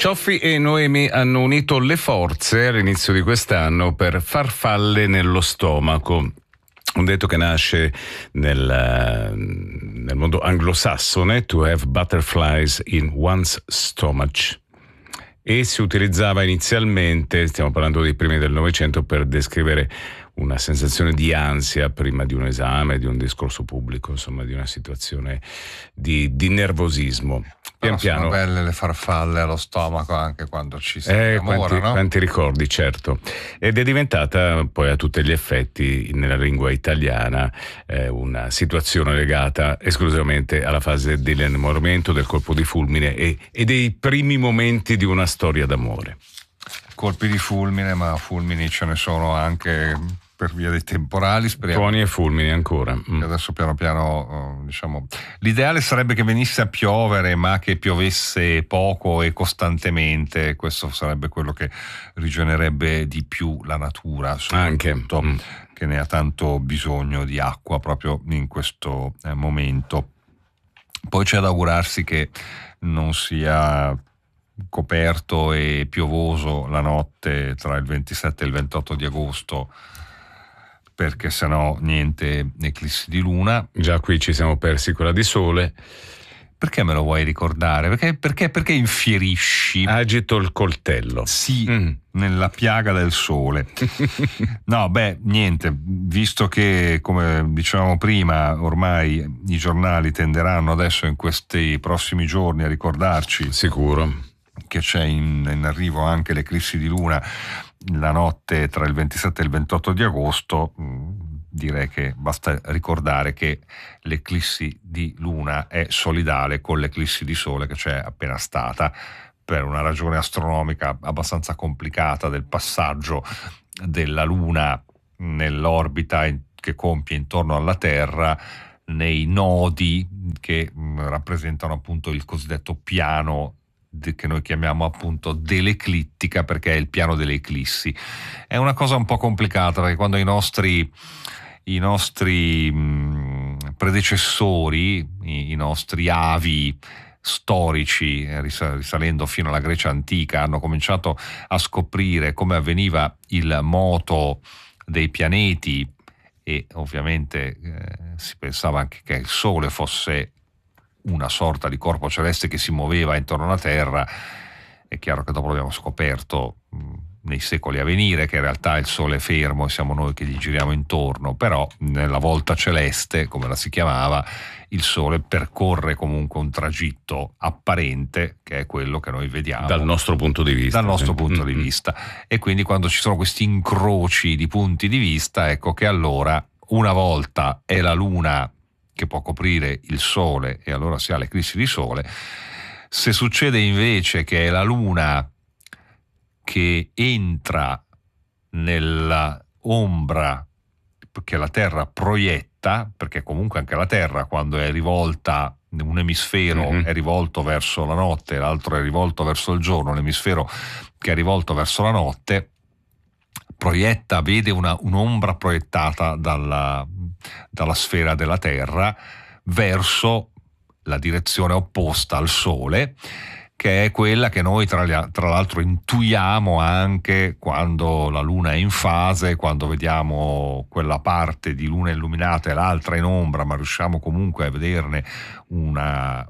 Cioffi e Noemi hanno unito le forze all'inizio di quest'anno per farfalle nello stomaco. Un detto che nasce nel mondo anglosassone, to have butterflies in one's stomach. E si utilizzava inizialmente, stiamo parlando dei primi del Novecento, per descrivere una sensazione di ansia prima di un esame, di un discorso pubblico, insomma di una situazione di nervosismo. Pian piano. Sono belle le farfalle allo stomaco anche quando ci si innamora, no? Quanti ricordi, certo. Ed è diventata poi a tutti gli effetti nella lingua italiana una situazione legata esclusivamente alla fase dell'innamoramento, del colpo di fulmine e dei primi momenti di una storia d'amore. Colpi di fulmine, ma fulmini ce ne sono anche per via dei temporali, speriamo. Tuoni e fulmini ancora. Adesso piano piano, diciamo, l'ideale sarebbe che venisse a piovere, ma che piovesse poco e costantemente. Questo sarebbe quello che rigenerebbe di più la natura, soprattutto che ne ha tanto bisogno di acqua proprio in questo momento. Poi c'è da augurarsi che non sia coperto e piovoso la notte tra il 27 e il 28 di agosto, perché sennò niente eclissi di luna. Già qui ci siamo persi quella di sole. Perché me lo vuoi ricordare? Perché infierisci? Agito il coltello. Sì, nella piaga del sole. No, niente, visto che, come dicevamo prima, ormai i giornali tenderanno adesso in questi prossimi giorni a ricordarci sicuro che c'è in arrivo anche l'eclissi di luna la notte tra il 27 e il 28 di agosto, direi che basta ricordare che l'eclissi di luna è solidale con l'eclissi di sole che c'è appena stata, per una ragione astronomica abbastanza complicata del passaggio della luna nell'orbita che compie intorno alla Terra, nei nodi che rappresentano appunto il cosiddetto piano che noi chiamiamo appunto dell'eclittica, perché è il piano delle eclissi. È una cosa un po' complicata, perché quando i nostri predecessori, i nostri avi storici, risalendo fino alla Grecia antica, hanno cominciato a scoprire come avveniva il moto dei pianeti, e ovviamente si pensava anche che il Sole fosse una sorta di corpo celeste che si muoveva intorno alla Terra. È chiaro che dopo l'abbiamo scoperto nei secoli a venire che in realtà il Sole è fermo e siamo noi che gli giriamo intorno, però nella volta celeste, come la si chiamava, il Sole percorre comunque un tragitto apparente che è quello che noi vediamo dal nostro punto di vista. Di vista. E quindi quando ci sono questi incroci di punti di vista, ecco che allora una volta è la Luna che può coprire il Sole e allora si ha l'eclissi di Sole. Se succede invece che è la Luna che entra nella ombra che la Terra proietta, perché comunque anche la Terra, quando è rivolta, un emisfero è rivolto verso la notte, l'altro è rivolto verso il giorno, l'emisfero che è rivolto verso la notte proietta, vede un'ombra proiettata dalla sfera della Terra verso la direzione opposta al Sole, che è quella che noi tra l'altro intuiamo anche quando la Luna è in fase, quando vediamo quella parte di Luna illuminata e l'altra in ombra, ma riusciamo comunque a vederne una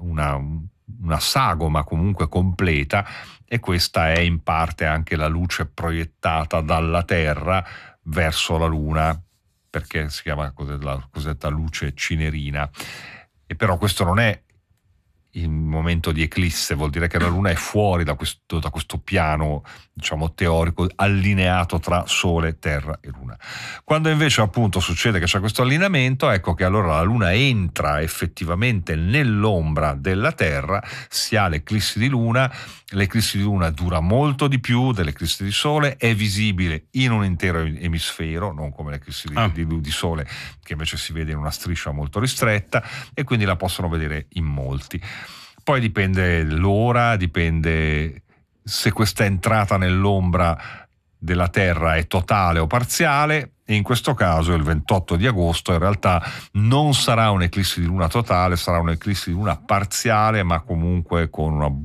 sagoma comunque completa, e questa è in parte anche la luce proiettata dalla Terra verso la Luna, perché si chiama la cosiddetta luce cinerina. E però questo non è il momento di eclisse, vuol dire che la Luna è fuori da questo piano, diciamo, teorico allineato tra Sole, Terra e Luna. Quando invece appunto succede che c'è questo allineamento, ecco che allora la Luna entra effettivamente nell'ombra della Terra, si ha l'eclissi di Luna. L'eclissi di Luna dura molto di più dell'eclissi di Sole, è visibile in un intero emisfero, non come l'eclissi di Sole che invece si vede in una striscia molto ristretta, e quindi la possono vedere in molti. Poi dipende l'ora, dipende se questa entrata nell'ombra della Terra è totale o parziale, e in questo caso il 28 di agosto in realtà non sarà un'eclissi di Luna totale, sarà un'eclissi di Luna parziale, ma comunque con una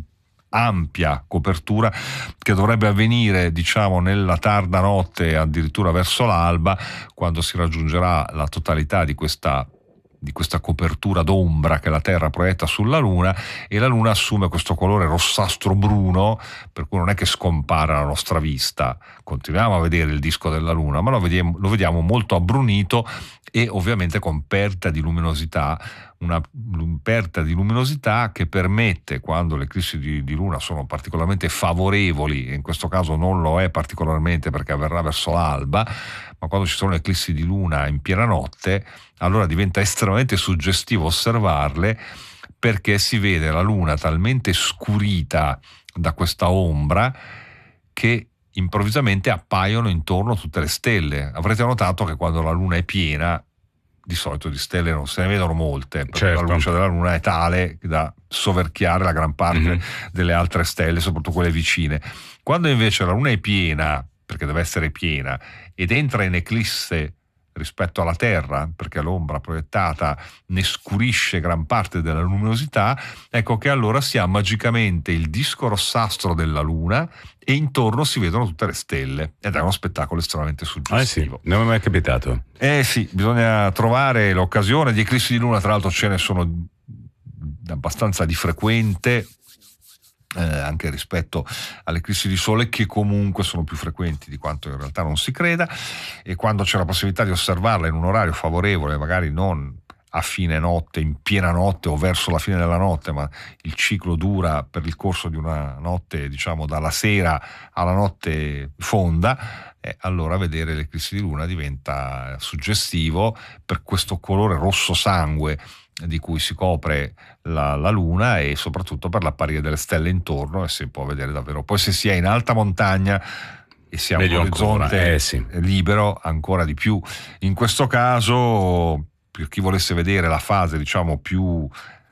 ampia copertura che dovrebbe avvenire, diciamo, nella tarda notte, addirittura verso l'alba, quando si raggiungerà la totalità di questa copertura d'ombra che la Terra proietta sulla Luna, e la Luna assume questo colore rossastro bruno, per cui non è che scompare alla nostra vista, continuiamo a vedere il disco della Luna, ma lo vediamo molto abbrunito e ovviamente con perdita di luminosità, una perdita di luminosità che permette, quando le eclissi di Luna sono particolarmente favorevoli, e in questo caso non lo è particolarmente perché avverrà verso l'alba, ma quando ci sono eclissi di Luna in piena notte, allora diventa estremamente suggestivo osservarle, perché si vede la Luna talmente scurita da questa ombra che improvvisamente appaiono intorno tutte le stelle. Avrete notato che quando la Luna è piena, di solito di stelle non se ne vedono molte, perché certo, la luce della Luna è tale da soverchiare la gran parte delle altre stelle, soprattutto quelle vicine. Quando invece la Luna è piena, perché deve essere piena, ed entra in eclisse rispetto alla Terra, perché l'ombra proiettata ne scurisce gran parte della luminosità, ecco che allora si ha magicamente il disco rossastro della Luna e intorno si vedono tutte le stelle, ed è uno spettacolo estremamente suggestivo. Sì, non mi è mai capitato. Sì, bisogna trovare l'occasione. Di eclissi di Luna, tra l'altro, ce ne sono abbastanza di frequente, anche rispetto alle eclissi di Sole, che comunque sono più frequenti di quanto in realtà non si creda, e quando c'è la possibilità di osservarla in un orario favorevole, magari non a fine notte, in piena notte o verso la fine della notte, ma il ciclo dura per il corso di una notte, diciamo dalla sera alla notte fonda, allora vedere l'eclissi di Luna diventa suggestivo per questo colore rosso sangue di cui si copre la Luna, e soprattutto per l'apparire delle stelle intorno, e si può vedere davvero. Poi se si è in alta montagna e si ha un orizzonte libero, ancora di più. In questo caso, per chi volesse vedere la fase, diciamo, più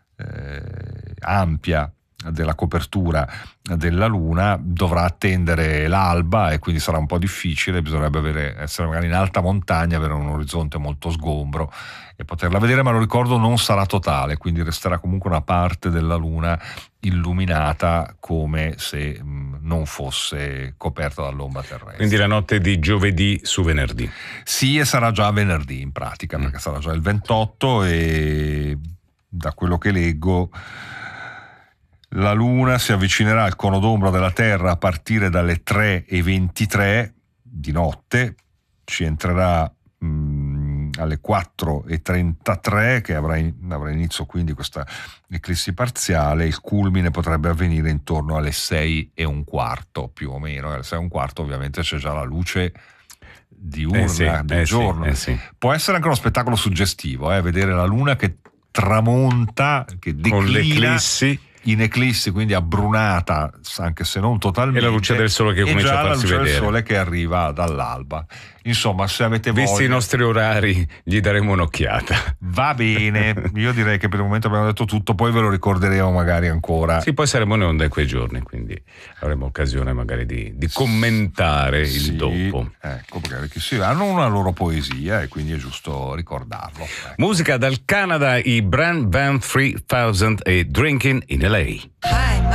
ampia della copertura della Luna, dovrà attendere l'alba, e quindi sarà un po' difficile, bisognerebbe essere magari in alta montagna, avere un orizzonte molto sgombro e poterla vedere, ma lo ricordo non sarà totale, quindi resterà comunque una parte della Luna illuminata come se non fosse coperta dall'ombra terrestre. Quindi la notte di giovedì su venerdì. Sì, e sarà già venerdì in pratica, perché sarà già il 28, e da quello che leggo la Luna si avvicinerà al cono d'ombra della Terra a partire dalle 3:23 di notte, ci entrerà alle 4:33, che avrà inizio quindi questa eclissi parziale. Il culmine potrebbe avvenire intorno alle 6:15 più o meno. Alle 6:15 ovviamente c'è già la luce diurna del giorno. Sì. Può essere anche uno spettacolo suggestivo, vedere la Luna che tramonta, che declina con l'eclissi in eclissi, quindi abbrunata, anche se non totalmente, e la luce del sole che comincia a farsi vedere, e la luce del sole che arriva dall'alba. Insomma, se avete visti voglia, i nostri orari, gli daremo un'occhiata. Va bene, io direi che per il momento abbiamo detto tutto, poi ve lo ricorderemo magari ancora. Sì, poi saremo in onda in quei giorni, quindi avremo occasione magari di commentare il dopo. Ecco, perché sì, hanno una loro poesia e quindi è giusto ricordarlo. Ecco. Musica dal Canada, i Brand Van 3000 e Drinking in LA. Hi,